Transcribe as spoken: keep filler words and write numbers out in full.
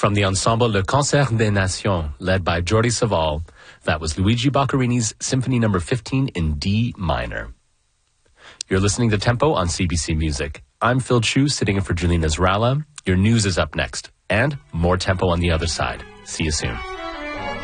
From the ensemble Le Concert des Nations, led by Jordi Savall, that was Luigi Boccherini's Symphony Number fifteen in D minor. You're listening to Tempo on C B C Music. I'm Phil Chu, sitting in for Julina Zrala. Your news is up next, and more Tempo on the other side. See you soon.